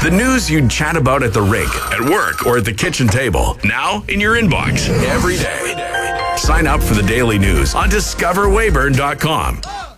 The news you'd chat about at the rink, at work, or at the kitchen table. Now in your inbox every day. Sign up for the daily news on discoverwayburn.com.